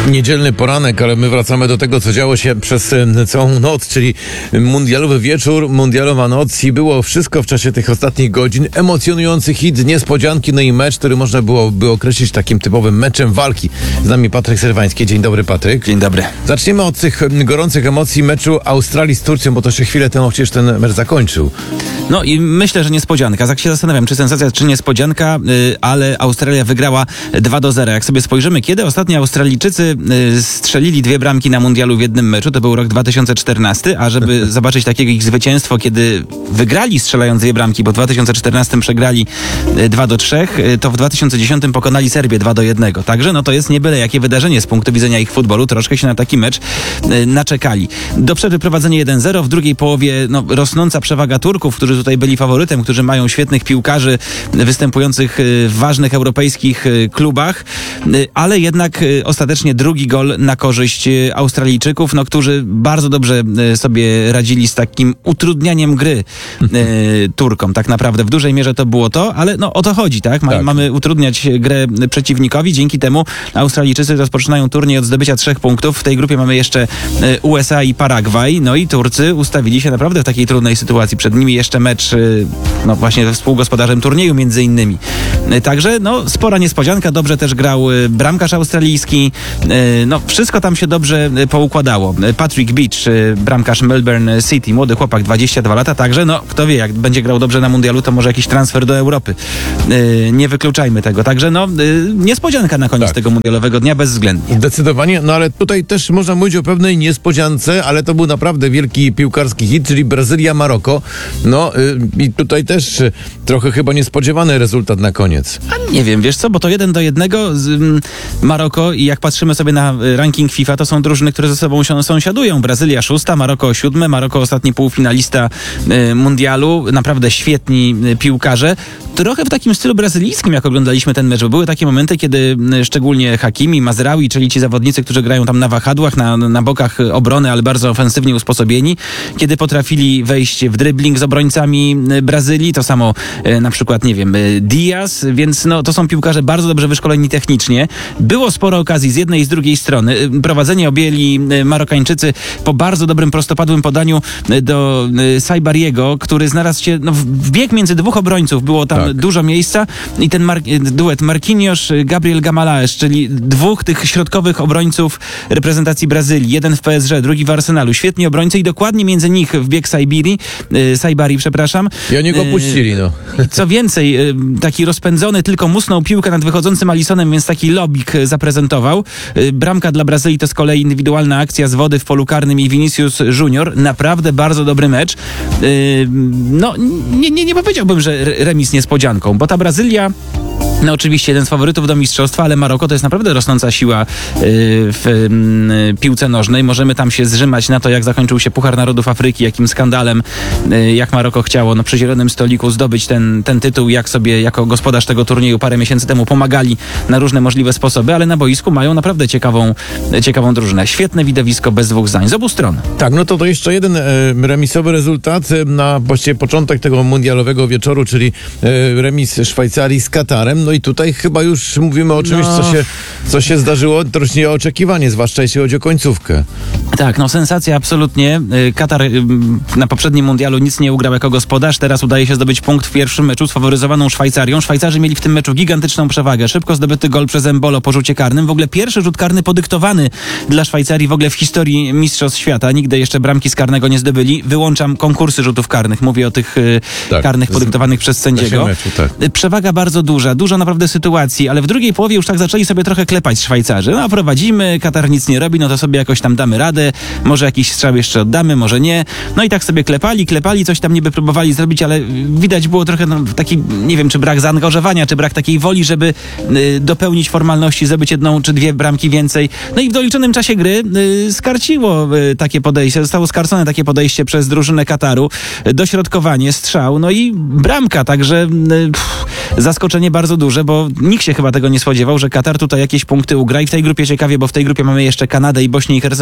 Niedzielny poranek, ale my wracamy do tego, co działo się przez całą noc, czyli mundialowy wieczór, mundialowa noc i było wszystko w czasie tych ostatnich godzin. Emocjonujący hit, niespodzianki, no i mecz, który można byłoby określić takim typowym meczem walki. Z nami Patryk Serwański. Dzień dobry, Patryk. Dzień dobry. Zaczniemy od tych gorących emocji meczu Australii z Turcją, bo to się chwilę temu przecież ten mecz zakończył. No i myślę, że niespodzianka. Tak się zastanawiam, czy sensacja, czy niespodzianka, ale Australia wygrała 2-0. Jak sobie spojrzymy, kiedy ostatnio Australijczycy strzelili 2 bramki na mundialu w jednym meczu, to był rok 2014, a żeby zobaczyć takiego ich zwycięstwo, kiedy wygrali strzelając 2 bramki, bo w 2014 przegrali 2-3, to w 2010 pokonali Serbię 2-1. Także no to jest nie byle jakie wydarzenie z punktu widzenia ich futbolu. Troszkę się na taki mecz naczekali. Do przerwy prowadzenie 1-0, w drugiej połowie rosnąca przewaga Turków, którzy tutaj byli faworytem, którzy mają świetnych piłkarzy występujących w ważnych europejskich klubach, ale jednak ostatecznie drugi gol na korzyść Australijczyków, którzy bardzo dobrze sobie radzili z takim utrudnianiem gry Turkom. Tak naprawdę w dużej mierze to było to, ale o to chodzi, tak? Mamy utrudniać grę przeciwnikowi. Dzięki temu Australijczycy rozpoczynają turniej od zdobycia 3 punktów. W tej grupie mamy jeszcze USA i Paragwaj. No i Turcy ustawili się naprawdę w takiej trudnej sytuacji. Przed nimi jeszcze mecz właśnie ze współgospodarzem turnieju między innymi. Także spora niespodzianka. Dobrze też grał bramkarz australijski. Wszystko tam się dobrze poukładało. Patrick Beach, bramkarz Melbourne City, młody chłopak, 22 lata. Także kto wie, jak będzie grał dobrze na mundialu, to może jakiś transfer do Europy. Nie wykluczajmy tego. Także niespodzianka na koniec tego mundialowego dnia, bezwzględnie. Zdecydowanie, ale tutaj też można mówić o pewnej niespodziance, ale to był naprawdę wielki piłkarski hit, czyli Brazylia-Maroko. I tutaj też trochę chyba niespodziewany rezultat na koniec. A nie wiem, wiesz co, bo to 1-1 Maroko i jak patrzymy sobie na ranking FIFA, to są drużyny, które ze sobą sąsiadują. Brazylia 6, Maroko 7, Maroko ostatni półfinalista mundialu. Naprawdę świetni piłkarze. Trochę w takim stylu brazylijskim, jak oglądaliśmy ten mecz, bo były takie momenty, kiedy szczególnie Hakimi, Mazraoui, czyli ci zawodnicy, którzy grają tam na wahadłach, na bokach obrony, ale bardzo ofensywnie usposobieni, kiedy potrafili wejść w dribbling z obrońcami Brazylii, to samo na przykład, Diaz, więc to są piłkarze bardzo dobrze wyszkoleni technicznie. Było sporo okazji z jednej i z drugiej strony. Prowadzenie objęli Marokańczycy po bardzo dobrym prostopadłym podaniu do Saibariego, który znalazł się w bieg między 2 obrońców. Było tam dużo miejsca i ten duet Marquinhos, Gabriel Gamalaes, czyli 2 tych środkowych obrońców reprezentacji Brazylii. Jeden w PSG, drugi w Arsenalu. Świetni obrońcy i dokładnie między nich wbiegł Saibari, przepraszam. I oni go puścili, Co więcej, taki rozpędzony, tylko musnął piłkę nad wychodzącym Alissonem, więc taki lobik zaprezentował. Bramka dla Brazylii to z kolei indywidualna akcja z wody w polu karnym i Vinicius Junior. Naprawdę bardzo dobry mecz. Nie powiedziałbym, że remis niespodzianką, bo ta Brazylia oczywiście jeden z faworytów do mistrzostwa, ale Maroko to jest naprawdę rosnąca siła w piłce nożnej. Możemy tam się zrzymać na to, jak zakończył się Puchar Narodów Afryki, jakim skandalem, jak Maroko chciało przy zielonym stoliku zdobyć ten tytuł, jak sobie jako gospodarz tego turnieju parę miesięcy temu pomagali na różne możliwe sposoby, ale na boisku mają naprawdę ciekawą drużynę. Świetne widowisko bez 2 zdań z obu stron. Tak, to jeszcze jeden remisowy rezultat na właściwie początek tego mundialowego wieczoru, czyli remis Szwajcarii z Katarem. I tutaj chyba już mówimy o czymś, co się zdarzyło troszkę nieoczekiwanie, zwłaszcza jeśli chodzi o końcówkę. Tak, sensacja absolutnie. Katar na poprzednim mundialu nic nie ugrał jako gospodarz. Teraz udaje się zdobyć punkt w pierwszym meczu z faworyzowaną Szwajcarią. Szwajcarzy mieli w tym meczu gigantyczną przewagę. Szybko zdobyty gol przez Embolo po rzucie karnym. W ogóle pierwszy rzut karny podyktowany dla Szwajcarii w ogóle w historii mistrzostw świata. Nigdy jeszcze bramki z karnego nie zdobyli. Wyłączam konkursy rzutów karnych. Mówię o tych karnych podyktowanych przez sędziego. Przewaga bardzo duża naprawdę sytuacji, ale w drugiej połowie już tak zaczęli sobie trochę klepać Szwajcarzy. Prowadzimy, Katar nic nie robi, to sobie jakoś tam damy radę, może jakiś strzał jeszcze oddamy, może nie. I tak sobie klepali, coś tam niby próbowali zrobić, ale widać było trochę taki, nie wiem, czy brak zaangażowania, czy brak takiej woli, żeby dopełnić formalności, zdobyć 1 czy 2 bramki więcej. I w doliczonym czasie gry skarciło takie podejście, zostało skarcone takie podejście przez drużynę Kataru, dośrodkowanie, strzał, i bramka, także zaskoczenie bardzo duże, bo nikt się chyba tego nie spodziewał, że Katar tutaj jakieś punkty ugra i w tej grupie ciekawie, bo w tej grupie mamy jeszcze Kanadę i Bośnię i Hercegowinę, też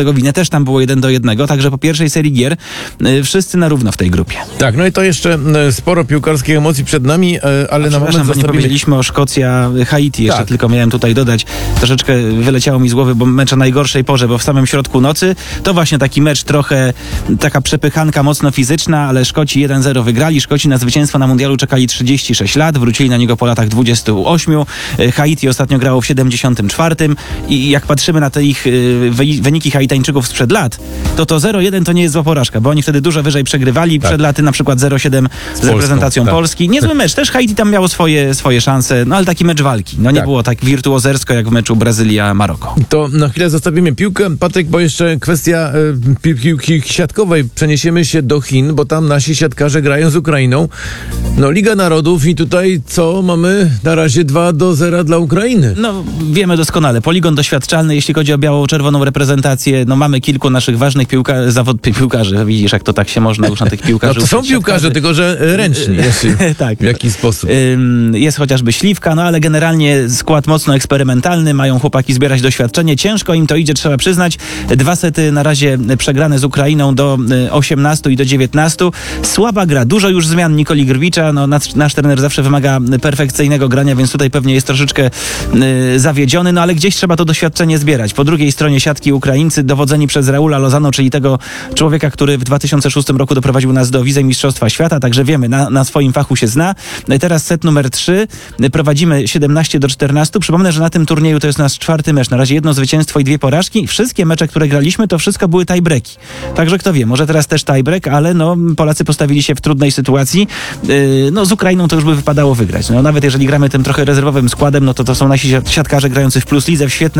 też tam było 1-1, także po pierwszej serii gier wszyscy na równo w tej grupie. Tak, no i to jeszcze sporo piłkarskich emocji przed nami, ale na moment Przepraszam, bo nie zostawimy... powiedzieliśmy o Szkocja-Haiti. Jeszcze Tak. tylko miałem tutaj dodać. Troszeczkę wyleciało mi z głowy, bo mecz o najgorszej porze, bo w samym środku nocy to właśnie taki mecz trochę taka przepychanka mocno fizyczna, ale Szkoci 1-0 wygrali. Szkoci na zwycięstwo na mundialu czekali 36 lat, wrócili na niego po latach 28. Haiti ostatnio grało w 74. I jak patrzymy na te ich wyniki Haitańczyków sprzed lat, to 0-1 to nie jest zła porażka, bo oni wtedy dużo wyżej przegrywali. Tak. Przed laty na przykład 0-7 z reprezentacją tak. Polski. Niezły mecz. Też Haiti tam miało swoje szanse, no ale taki mecz walki. No nie Tak. było tak wirtuozersko jak w meczu Brazylia-Maroko. To na chwilę zostawimy piłkę, Patryk, bo jeszcze kwestia piłki siatkowej. Przeniesiemy się do Chin, bo tam nasi siatkarze grają z Ukrainą. No Liga Narodów i tutaj co? Mamy na razie 2-0 dla Ukrainy. No, wiemy doskonale. Poligon doświadczalny, jeśli chodzi o biało-czerwoną reprezentację. No, mamy kilku naszych ważnych piłkarzy. Widzisz, jak to tak się można już na tych No piłkarzy to są uczyć, piłkarze, siatkarzy. tylko że ręczni. Tak. W jaki sposób? Jest chociażby Śliwka, no ale generalnie skład mocno eksperymentalny, mają chłopaki zbierać doświadczenie. Ciężko im to idzie, trzeba przyznać. 2 sety na razie przegrane z Ukrainą do 18 i do 19. Słaba gra, dużo już zmian Nikoli Grwicza. No, nasz trener zawsze wymaga perfekcyjnego grania, więc tutaj pewnie jest troszeczkę zawiedziony, no ale gdzieś trzeba to doświadczenie zbierać. Po drugiej stronie siatki Ukraińcy dowodzeni przez Raula Lozano, czyli tego człowieka, który w 2006 roku doprowadził nas do wicemistrzostwa świata, także wiemy, na swoim fachu się zna. Teraz set numer 3. Prowadzimy 17-14. Przypomnę, że na tym turnieju to jest nasz 4. mecz. Na razie 1 zwycięstwo i 2 porażki. Wszystkie mecze, które graliśmy, to wszystko były tiebreaki. Także kto wie, może teraz też tiebreak, ale no Polacy postawili się w trudnej sytuacji. No z Ukrainą to już by wypadało wygrać. No nawet jeżeli gramy tym trochę rezerwowym składem, no to są nasi siatkarze grający w plus lidze w świetnej